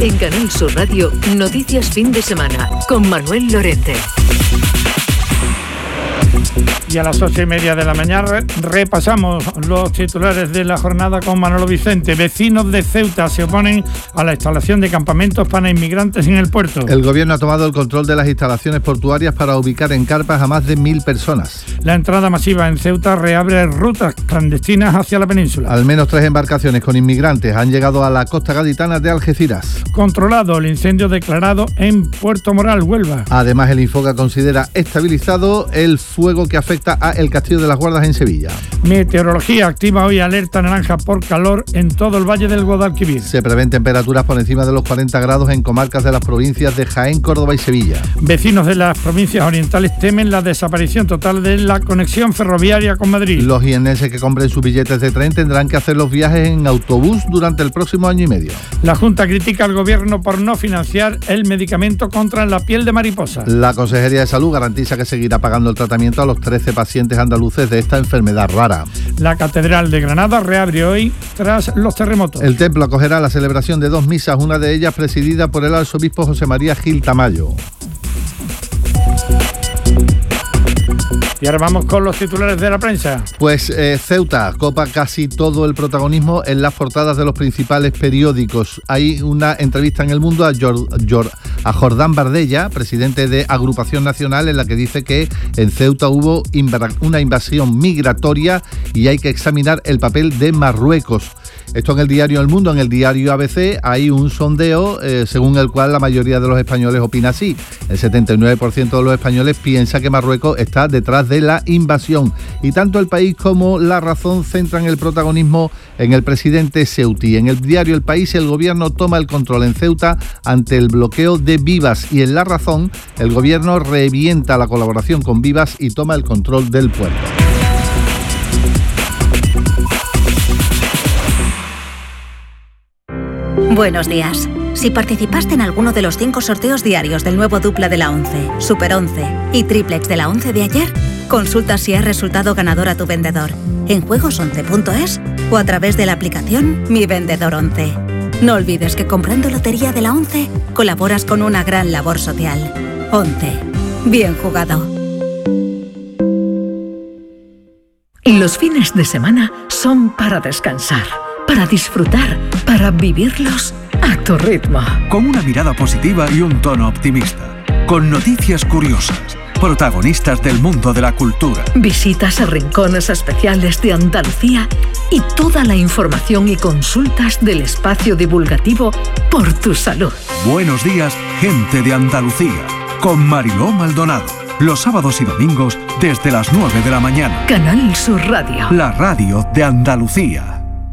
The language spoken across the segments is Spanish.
En Canal Sur Radio, Noticias Fin de Semana, con Manuel Lorente. Y a las 8:30 de la mañana repasamos los titulares de la jornada con Manolo Vicente. Vecinos de Ceuta se oponen a la instalación de campamentos para inmigrantes en el puerto. El gobierno ha tomado el control de las instalaciones portuarias para ubicar en carpas a más de 1.000 personas. La entrada masiva en Ceuta reabre rutas clandestinas hacia la península. Al menos 3 embarcaciones con inmigrantes han llegado a la costa gaditana de Algeciras. Controlado el incendio declarado en Puerto Moral, Huelva. Además, el Infoca considera estabilizado el fuego que afecta a el Castillo de las Guardas en Sevilla. Meteorología activa hoy alerta naranja por calor en todo el Valle del Guadalquivir. Se prevén temperaturas por encima de los 40 grados en comarcas de las provincias de Jaén, Córdoba y Sevilla. Vecinos de las provincias orientales temen la desaparición total de la conexión ferroviaria con Madrid. Los jiennenses que compren sus billetes de tren tendrán que hacer los viajes en autobús durante el próximo año y medio. La Junta critica al gobierno por no financiar el medicamento contra la piel de mariposa. La Consejería de Salud garantiza que seguirá pagando el tratamiento a los 13 pacientes andaluces de esta enfermedad rara. La Catedral de Granada reabre hoy tras los terremotos. El templo acogerá la celebración de 2 misas, una de ellas presidida por el arzobispo José María Gil Tamayo. Y ahora vamos con los titulares de la prensa. Pues Ceuta copa casi todo el protagonismo en las portadas de los principales periódicos. Hay una entrevista en El Mundo a Jordán Bardella, presidente de Agrupación Nacional, en la que dice que en Ceuta hubo una invasión migratoria y hay que examinar el papel de Marruecos. Esto en el diario El Mundo. En el diario ABC hay un sondeo según el cual la mayoría de los españoles opina así. El 79% de los españoles piensa que Marruecos está detrás de la invasión. Y tanto El País como La Razón centran el protagonismo en el presidente ceutí. En el diario El País, el gobierno toma el control en Ceuta ante el bloqueo de Vivas. Y en La Razón, el gobierno revienta la colaboración con Vivas y toma el control del puerto. Buenos días. Si participaste en alguno de los 5 sorteos diarios del nuevo dupla de la 11, Super 11 y triplex de la 11 de ayer, consulta si has resultado ganador a tu vendedor en juegos11.es o a través de la aplicación Mi Vendedor 11. No olvides que comprando lotería de la 11 colaboras con una gran labor social. 11. Bien jugado. Los fines de semana son para descansar, para disfrutar, para vivirlos a tu ritmo. Con una mirada positiva y un tono optimista. Con noticias curiosas. Protagonistas del mundo de la cultura. Visitas a rincones especiales de Andalucía y toda la información y consultas del espacio divulgativo Por tu Salud. Buenos días, gente de Andalucía. Con Mariló Maldonado. Los sábados y domingos desde las 9 de la mañana. Canal Sur Radio. La radio de Andalucía.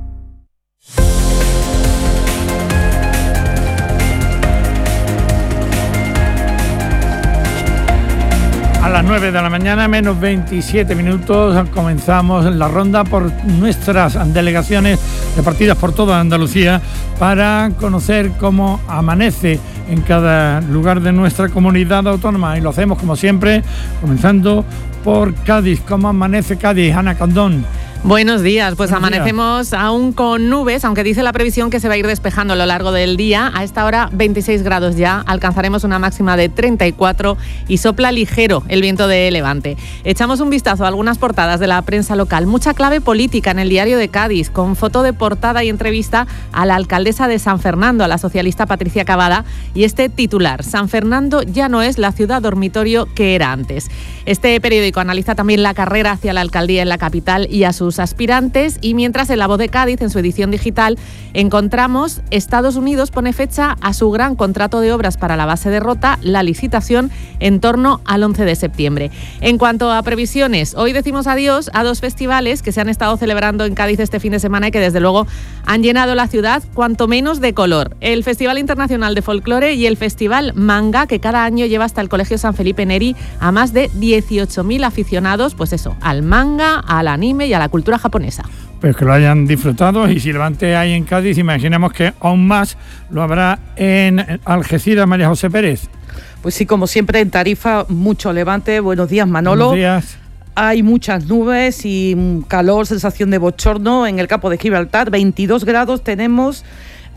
A las 9 de la mañana, menos 27 minutos, comenzamos la ronda por nuestras delegaciones repartidas por toda Andalucía para conocer cómo amanece en cada lugar de nuestra comunidad autónoma. Y lo hacemos, como siempre, comenzando por Cádiz. ¿Cómo amanece Cádiz, Ana Candón? Buenos días, pues amanecemos aún con nubes, aunque dice la previsión que se va a ir despejando a lo largo del día. A esta hora 26 grados ya, alcanzaremos una máxima de 34 y sopla ligero el viento de levante. Echamos un vistazo a algunas portadas de la prensa local. Mucha clave política en el diario de Cádiz, con foto de portada y entrevista a la alcaldesa de San Fernando, a la socialista Patricia Cavada, y este titular: San Fernando ya no es la ciudad dormitorio que era antes. Este periódico analiza también la carrera hacia la alcaldía en la capital y a sus aspirantes, y mientras en La Voz de Cádiz, en su edición digital, encontramos Estados Unidos pone fecha a su gran contrato de obras para la base de Rota, la licitación en torno al 11 de septiembre. En cuanto a previsiones, hoy decimos adiós a 2 festivales que se han estado celebrando en Cádiz este fin de semana y que desde luego han llenado la ciudad cuanto menos de color. El Festival Internacional de Folclore y el Festival Manga, que cada año lleva hasta el Colegio San Felipe Neri a más de 18.000 aficionados, pues eso, al manga, al anime y a la cultura japonesa. Pues que lo hayan disfrutado, y si Levante hay en Cádiz, imaginemos que aún más lo habrá en Algeciras. María José Pérez. Pues sí, como siempre en Tarifa, mucho Levante. Buenos días, Manolo. Buenos días. Hay muchas nubes y calor, sensación de bochorno en el campo de Gibraltar. 22 grados tenemos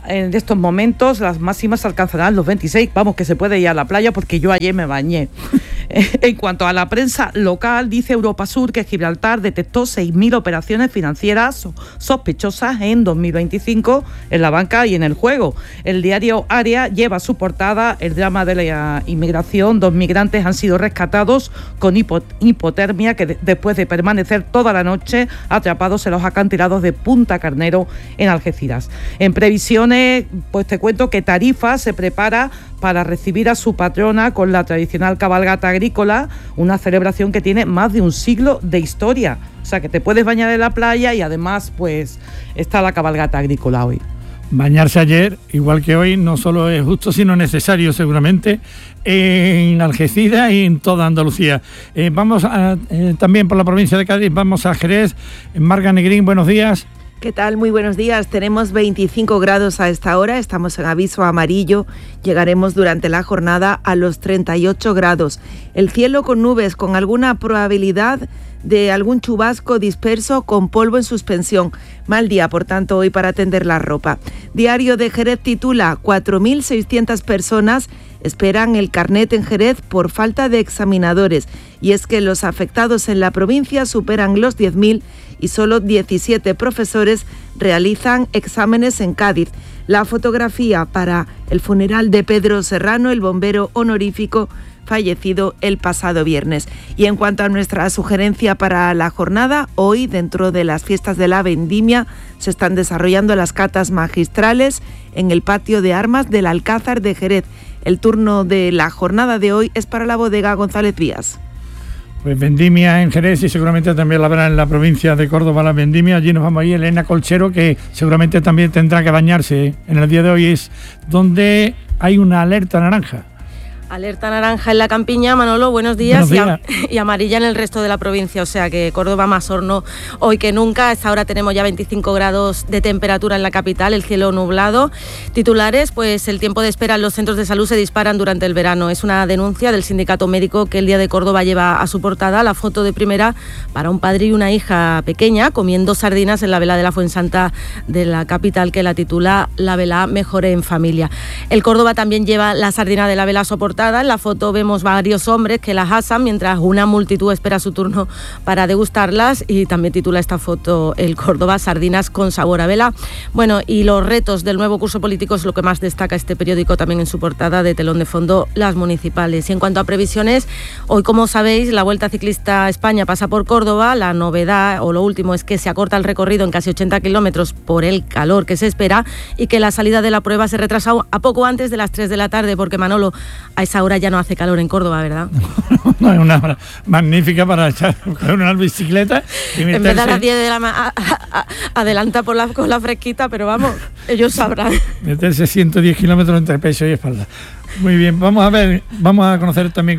en estos momentos las máximas alcanzarán los 26. Vamos, que se puede ir a la playa porque yo ayer me bañé. En cuanto a la prensa local, dice Europa Sur que Gibraltar detectó 6.000 operaciones financieras sospechosas en 2025 en la banca y en el juego. El diario Área lleva a su portada el drama de la inmigración. 2 migrantes han sido rescatados con hipotermia después de permanecer toda la noche atrapados en los acantilados de Punta Carnero en Algeciras. En previsiones, pues te cuento que Tarifa se prepara para recibir a su patrona con la tradicional cabalgata agrícola, una celebración que tiene más de un siglo de historia. O sea, que te puedes bañar en la playa y además, pues, está la cabalgata agrícola hoy. Bañarse ayer, igual que hoy, no solo es justo, sino necesario seguramente en Algeciras y en toda Andalucía. Vamos también por la provincia de Cádiz, vamos a Jerez. Marga Negrín, buenos días. ¿Qué tal? Muy buenos días. Tenemos 25 grados a esta hora, estamos en aviso amarillo, llegaremos durante la jornada a los 38 grados. El cielo con nubes, con alguna probabilidad de algún chubasco disperso con polvo en suspensión. Mal día, por tanto, hoy para tender la ropa. Diario de Jerez titula: 4.600 personas esperan el carnet en Jerez por falta de examinadores. Y es que los afectados en la provincia superan los 10.000 y solo 17 profesores realizan exámenes en Cádiz. La fotografía para el funeral de Pedro Serrano, el bombero honorífico fallecido el pasado viernes. Y en cuanto a nuestra sugerencia para la jornada, hoy, dentro de las fiestas de la Vendimia, se están desarrollando las catas magistrales en el patio de armas del Alcázar de Jerez. El turno de la jornada de hoy es para la bodega González Vías. Pues vendimia en Jerez y seguramente también la habrá en la provincia de Córdoba la vendimia. Allí nos vamos a ir. Elena Colchero, que seguramente también tendrá que bañarse en el día de hoy, es donde hay una alerta naranja. Alerta naranja en la campiña, Manolo, buenos días. Y amarilla en el resto de la provincia, o sea que Córdoba más horno hoy que nunca. A esta hora tenemos ya 25 grados de temperatura en la capital, el cielo nublado. Titulares, pues el tiempo de espera en los centros de salud se disparan durante el verano. Es una denuncia del sindicato médico que el Día de Córdoba lleva a su portada la foto de primera para un padre y una hija pequeña comiendo sardinas en la vela de la Fuensanta de la capital, que la titula La vela mejor en familia. El Córdoba también lleva la sardina de la vela soportada. En la foto vemos varios hombres que las asan mientras una multitud espera su turno para degustarlas, y también titula esta foto el Córdoba sardinas con sabor a vela. Bueno, y los retos del nuevo curso político es lo que más destaca este periódico también en su portada de telón de fondo, las municipales. Y en cuanto a previsiones, hoy, como sabéis, la Vuelta Ciclista a España pasa por Córdoba. La novedad o lo último es que se acorta el recorrido en casi 80 kilómetros por el calor que se espera, y que la salida de la prueba se retrasa a poco antes de las 3 de la tarde, porque Manolo, a esa hora ya no hace calor en Córdoba, ¿verdad? No, es una hora magnífica para echar una bicicleta y meterse. En vez de a las 10 de la mañana, adelanta con la fresquita, pero vamos, ellos sabrán. Meterse 110 kilómetros entre pecho y espalda. Muy bien, vamos a conocer también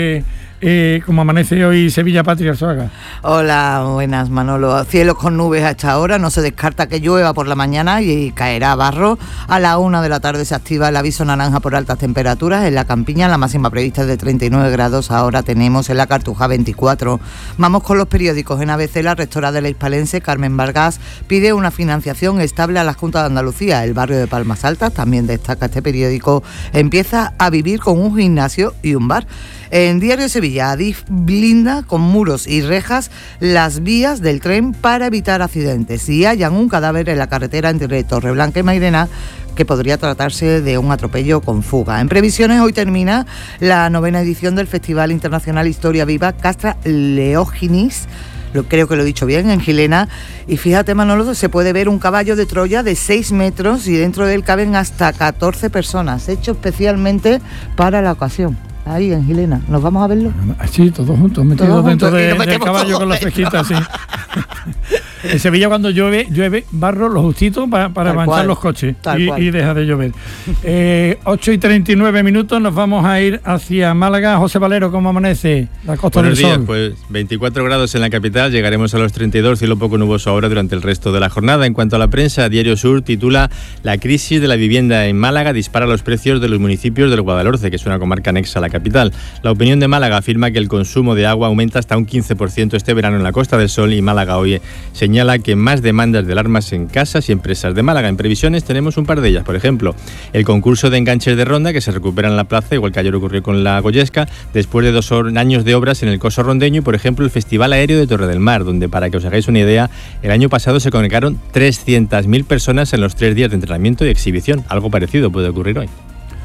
cómo amanece hoy Sevilla, Patria Arzuaga. Hola, buenas, Manolo. Cielos con nubes a esta hora, no se descarta que llueva por la mañana y caerá barro. A la 1 de la tarde se activa el aviso naranja por altas temperaturas en la campiña, la máxima prevista es de 39 grados, ahora tenemos en la Cartuja 24. Vamos con los periódicos. En ABC, la rectora de la Hispalense, Carmen Vargas, pide una financiación estable a la Junta de Andalucía. El barrio de Palmas Altas, también destaca este periódico, empieza a vivir con un gimnasio y un bar. En Diario Sevilla, Adif blinda con muros y rejas las vías del tren para evitar accidentes, y hallan un cadáver en la carretera entre Torreblanca y Mairena, que podría tratarse de un atropello con fuga. En previsiones, hoy termina la 9ª edición del Festival Internacional Historia Viva Castra Leóginis, creo que lo he dicho bien, en Gilena, y fíjate, Manolo, se puede ver un caballo de Troya de 6 metros y dentro de él caben hasta 14 personas, hecho especialmente para la ocasión. Ahí en Gilena, ¿nos vamos a verlo? Sí, todos juntos, metidos dentro del caballo con la fresquita, sí. En Sevilla, cuando llueve barro lo justito para manchar los coches y deja de llover. 8:39, nos vamos a ir hacia Málaga. José Valero, ¿cómo amanece la Costa del Sol? Pues 24 grados en la capital, llegaremos a los 32, cielo poco nuboso ahora durante el resto de la jornada. En cuanto a la prensa, Diario Sur titula: La crisis de la vivienda en Málaga dispara los precios de los municipios del Guadalhorce, que es una comarca anexa a la capital. La Opinión de Málaga afirma que el consumo de agua aumenta hasta un 15% este verano en la Costa del Sol, y Málaga hoy se señala que más demandas de alarmas en casas y empresas de Málaga. En previsiones tenemos un par de ellas. Por ejemplo, el concurso de enganches de ronda que se recupera en la plaza, igual que ayer ocurrió con la Goyesca, después de 2 años de obras en el Coso Rondeño, y por ejemplo el Festival Aéreo de Torre del Mar, donde, para que os hagáis una idea, el año pasado se congregaron 300.000 personas en los 3 días de entrenamiento y exhibición. Algo parecido puede ocurrir hoy.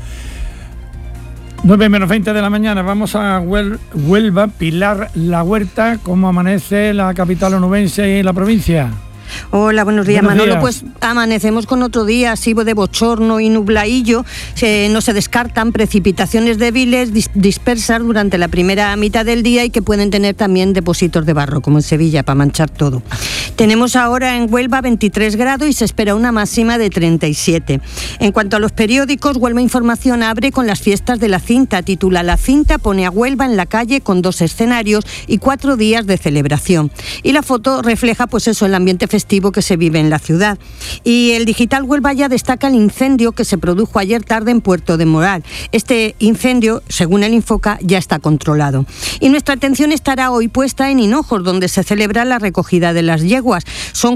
9:20 de la mañana, vamos a Huelva. Pilar La Huerta, ¿cómo amanece la capital onubense y la provincia? Hola, buenos días, Manolo. Pues amanecemos con otro día así de bochorno y nublaillo. No se descartan precipitaciones débiles dispersas durante la primera mitad del día y que pueden tener también depósitos de barro, como en Sevilla, para manchar todo. Tenemos ahora en Huelva 23 grados y se espera una máxima de 37. En cuanto a los periódicos, Huelva Información abre con las fiestas de la cinta. Titula: La cinta pone a Huelva en la calle con 2 escenarios y 4 días de celebración. Y la foto refleja pues eso, el ambiente festivo que se vive en la ciudad. Y el Digital Huelva ya destaca el incendio que se produjo ayer tarde en Puerto de Moral. Este incendio, según el Infoca, ya está controlado. Y nuestra atención estará hoy puesta en Hinojos, donde se celebra la recogida de las yeguas. Son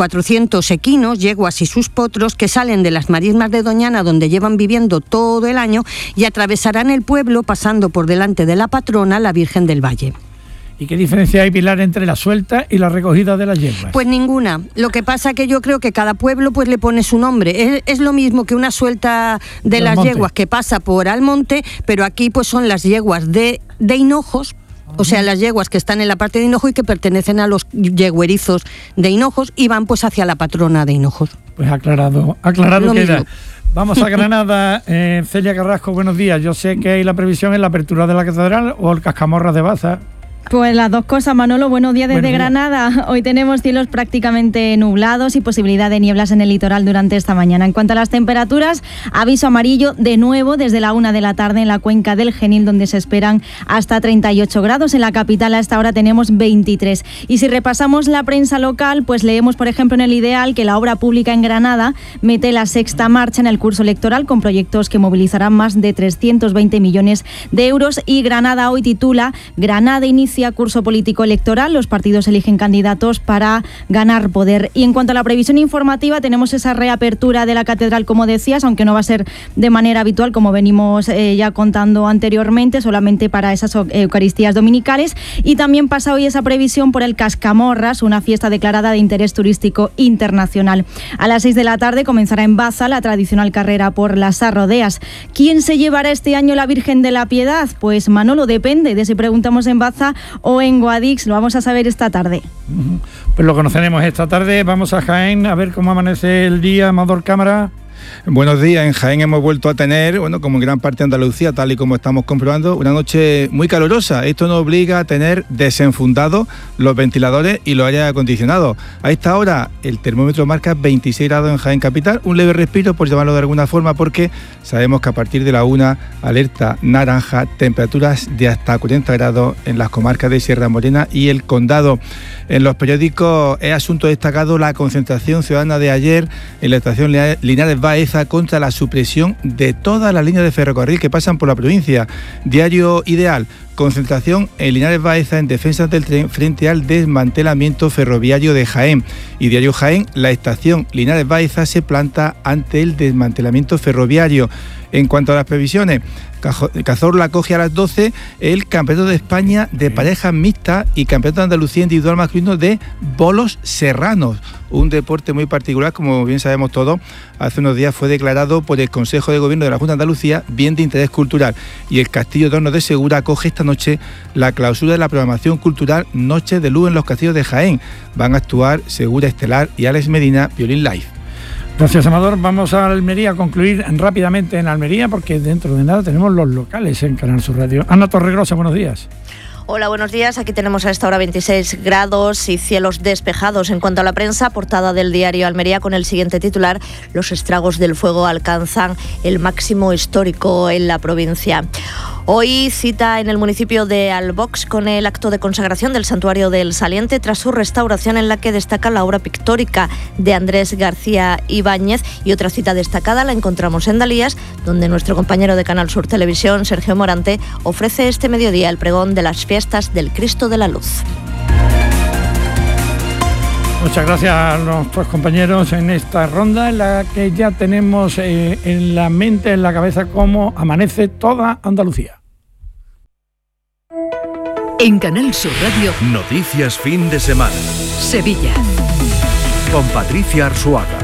400 equinos, yeguas y sus potros que salen de las marismas de Doñana, donde llevan viviendo todo el año, y atravesarán el pueblo pasando por delante de la patrona, la Virgen del Valle. ¿Y qué diferencia hay, Pilar, entre la suelta y la recogida de las yeguas? Pues ninguna. Lo que pasa que yo creo que cada pueblo pues le pone su nombre. Es lo mismo que una suelta de las yeguas que pasa por Almonte, pero aquí pues son las yeguas de Hinojos. O sea, las yeguas que están en la parte de Hinojos y que pertenecen a los yeguerizos de Hinojos y van pues hacia la patrona de Hinojos. Pues aclarado queda. Mismo. Vamos a Granada. Celia Carrasco, buenos días. Yo sé que hay la previsión en la apertura de la catedral o el Cascamorras de Baza. Pues las dos cosas, Manolo. Buenos días desde Granada. Hoy tenemos cielos prácticamente nublados y posibilidad de nieblas en el litoral durante esta mañana. En cuanto a las temperaturas, aviso amarillo de nuevo desde la 1 de la tarde en la cuenca del Genil, donde se esperan hasta 38 grados. En la capital a esta hora tenemos 23. Y si repasamos la prensa local, pues leemos, por ejemplo, en El Ideal que la obra pública en Granada mete la 6ª marcha en el curso electoral con proyectos que movilizarán más de 320 millones de euros. Y Granada hoy titula: Granada inicia curso político electoral, los partidos eligen candidatos para ganar poder. Y en cuanto a la previsión informativa, tenemos esa reapertura de la catedral, como decías, aunque no va a ser de manera habitual, como venimos ya contando anteriormente, solamente para esas Eucaristías dominicales. Y también pasa hoy esa previsión por el Cascamorras, una fiesta declarada de interés turístico internacional. A las 6 de la tarde comenzará en Baza la tradicional carrera por las arrodeas. ¿Quién se llevará este año la Virgen de la Piedad? Pues, Manolo, depende de si preguntamos en Baza o en Guadix. Lo vamos a saber esta tarde. Pues lo conoceremos esta tarde. Vamos a Jaén a ver cómo amanece el día. Amador Cámara. Buenos días. En Jaén hemos vuelto a tener, como en gran parte de Andalucía, tal y como estamos comprobando, una noche muy calurosa. Esto nos obliga a tener desenfundados los ventiladores y los aires acondicionados. A esta hora el termómetro marca 26 grados en Jaén capital, un leve respiro, por llamarlo de alguna forma, porque sabemos que a partir de la 1, alerta naranja, temperaturas de hasta 40 grados en las comarcas de Sierra Morena y el Condado. En los periódicos es asunto destacado la concentración ciudadana de ayer en la estación Linares Baeza contra la supresión de todas las líneas de ferrocarril que pasan por la provincia. Diario Ideal: concentración en Linares Baeza en defensa del tren frente al desmantelamiento ferroviario de Jaén. Y Diario Jaén: la estación Linares Baeza se planta ante el desmantelamiento ferroviario. En cuanto a las previsiones, Cazorla acoge a las 12 el Campeonato de España de parejas mixtas y Campeonato de Andalucía individual masculino de bolos serranos, un deporte muy particular, como bien sabemos todos. Hace unos días fue declarado por el Consejo de Gobierno de la Junta de Andalucía bien de interés cultural, y el Castillo de Hornos de Segura acoge esta noche la clausura de la programación cultural Noches de Luz en los Castillos de Jaén. Van a actuar Segura Estelar y Alex Medina, Violín Live. Gracias, Amador. Vamos a Almería a concluir rápidamente en Almería, porque dentro de nada tenemos los locales en Canal Sur Radio. Ana Torregrosa, buenos días. Hola, buenos días. Aquí tenemos a esta hora 26 grados y cielos despejados. En cuanto a la prensa, portada del diario Almería con el siguiente titular: los estragos del fuego alcanzan el máximo histórico en la provincia. Hoy cita en el municipio de Albox con el acto de consagración del Santuario del Saliente tras su restauración, en la que destaca la obra pictórica de Andrés García Ibáñez. Y otra cita destacada la encontramos en Dalías, donde nuestro compañero de Canal Sur Televisión, Sergio Morante, ofrece este mediodía el pregón de las fiestas del Cristo de la Luz. Muchas gracias a nuestros compañeros en esta ronda en la que ya tenemos en la mente, en la cabeza, cómo amanece toda Andalucía. En Canal Sur Radio, Noticias fin de semana. Sevilla. Con Patricia Arzuaga.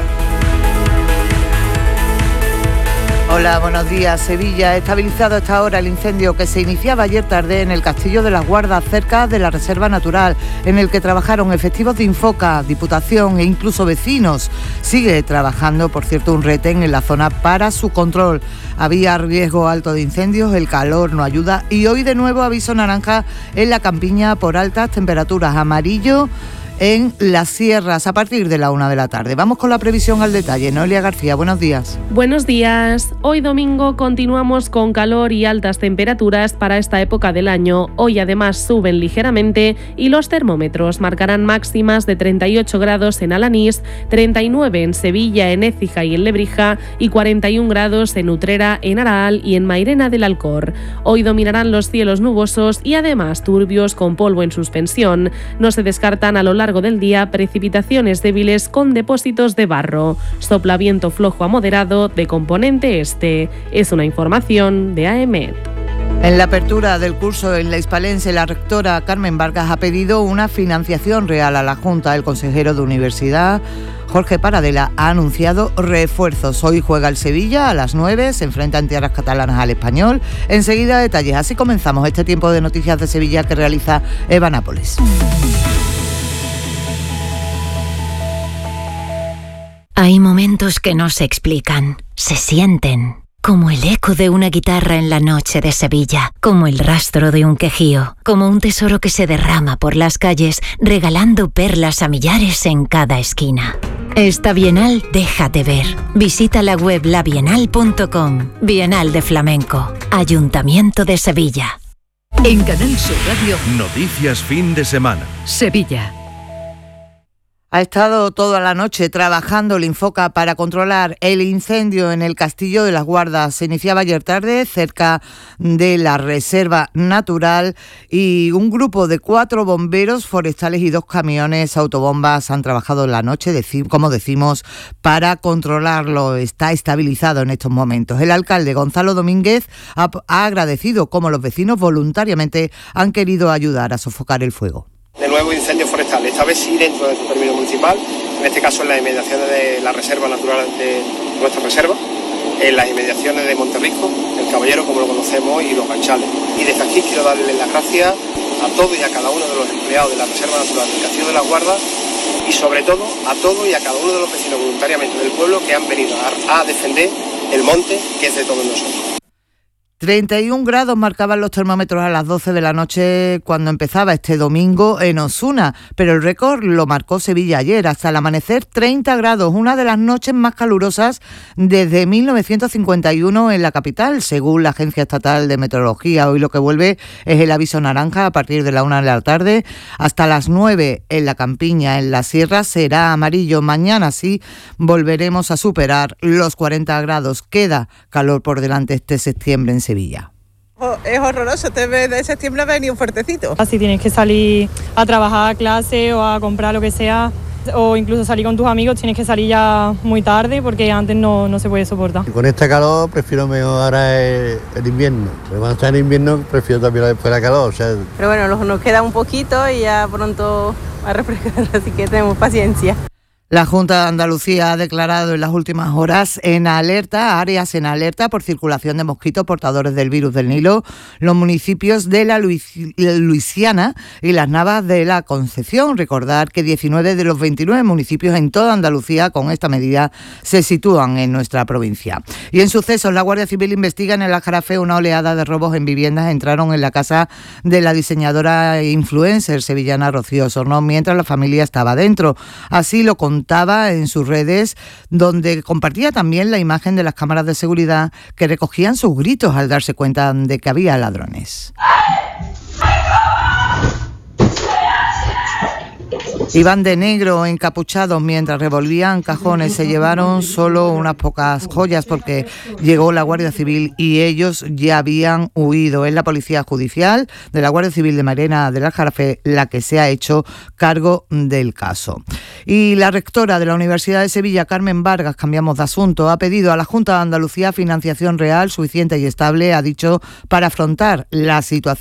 Hola, buenos días. Sevilla ha estabilizado a esta hora el incendio que se iniciaba ayer tarde en el Castillo de las Guardas, cerca de la Reserva Natural, en el que trabajaron efectivos de Infoca, Diputación e incluso vecinos. Sigue trabajando, por cierto, un retén en la zona para su control. Había riesgo alto de incendios, el calor no ayuda y hoy de nuevo aviso naranja en la campiña por altas temperaturas, amarillo en las sierras a partir de la 1 de la tarde. Vamos con la previsión al detalle. Noelia García, buenos días. Buenos días. Hoy domingo continuamos con calor y altas temperaturas para esta época del año. Hoy además suben ligeramente y los termómetros marcarán máximas de 38 grados en Alanís, 39 en Sevilla, en Écija y en Lebrija y 41 grados en Utrera, en Araal y en Mairena del Alcor. Hoy dominarán los cielos nubosos y además turbios con polvo en suspensión. No se descartan a lo largo del día precipitaciones débiles con depósitos de barro. Sopla viento flojo a moderado de componente este. Es una información de AEMET. En la apertura del curso en la Hispalense, la rectora Carmen Vargas ha pedido una financiación real a la Junta. El consejero de Universidad, Jorge Paradela, ha anunciado refuerzos. Hoy juega el Sevilla a las 9, se enfrenta en tierras catalanas al Español. Enseguida detalles. Así comenzamos este tiempo de noticias de Sevilla que realiza Eva Nápoles. Hay momentos que no se explican, se sienten, como el eco de una guitarra en la noche de Sevilla, como el rastro de un quejío, como un tesoro que se derrama por las calles, regalando perlas a millares en cada esquina. Esta Bienal déjate ver. Visita la web labienal.com. Bienal de Flamenco, Ayuntamiento de Sevilla. En Canal Sur Radio, Noticias fin de semana. Sevilla. Ha estado toda la noche trabajando el Infoca para controlar el incendio en el Castillo de las Guardas. Se iniciaba ayer tarde cerca de la Reserva Natural y un grupo de 4 bomberos forestales y 2 camiones autobombas han trabajado en la noche, como decimos, para controlarlo. Está estabilizado en estos momentos. El alcalde Gonzalo Domínguez ha agradecido cómo los vecinos voluntariamente han querido ayudar a sofocar el fuego. De nuevo incendios forestales, esta vez sí dentro del término municipal, en este caso en las inmediaciones de la reserva natural de nuestra reserva, en las inmediaciones de Monterrico, el Caballero como lo conocemos y los Ganchales. Y desde aquí quiero darles las gracias a todos y a cada uno de los empleados de la Reserva Natural del Castillo de las Guardas y sobre todo a todos y a cada uno de los vecinos voluntariamente del pueblo que han venido a defender el monte que es de todos nosotros. 31 grados marcaban los termómetros a las 12 de la noche cuando empezaba este domingo en Osuna, pero el récord lo marcó Sevilla ayer, hasta el amanecer 30 grados, una de las noches más calurosas desde 1951 en la capital, según la Agencia Estatal de Meteorología. Hoy lo que vuelve es el aviso naranja a partir de la 1 de la tarde, hasta las 9 en la campiña, en la sierra será amarillo. Mañana sí volveremos a superar los 40 grados, queda calor por delante este septiembre en Sevilla. Es horroroso, este mes de septiembre ha venido fuertecito. Si tienes que salir a trabajar a clase o a comprar lo que sea, o incluso salir con tus amigos, tienes que salir ya muy tarde porque antes no se puede soportar. Con este calor prefiero mejor ahora el invierno, pero cuando está en invierno prefiero también después la calor. Pero bueno, nos queda un poquito y ya pronto va a refrescar, así que tenemos paciencia. La Junta de Andalucía ha declarado en las últimas horas áreas en alerta por circulación de mosquitos portadores del virus del Nilo, los municipios de la Luisiana y las Navas de la Concepción. Recordar que 19 de los 29 municipios en toda Andalucía con esta medida se sitúan en nuestra provincia. Y en sucesos, la Guardia Civil investiga en el Aljarafe una oleada de robos en viviendas. Entraron en la casa de la diseñadora e influencer sevillana Rocío Osorno mientras la familia estaba dentro. Así lo contaba en sus redes, donde compartía también la imagen de las cámaras de seguridad que recogían sus gritos al darse cuenta de que había ladrones. Iban de negro encapuchados mientras revolvían cajones. Se llevaron solo unas pocas joyas porque llegó la Guardia Civil y ellos ya habían huido. Es la Policía Judicial de la Guardia Civil de Mairena del Aljarafe la que se ha hecho cargo del caso. Y la rectora de la Universidad de Sevilla, Carmen Vargas, cambiamos de asunto, ha pedido a la Junta de Andalucía financiación real, suficiente y estable, ha dicho, para afrontar la situación